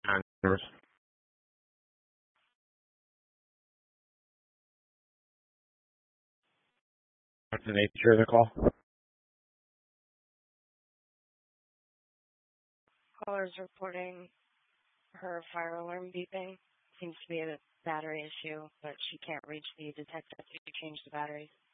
What's the nature of the call? Caller's reporting her fire alarm beeping. Seems to be a battery issue, but she can't reach the detector to change the batteries.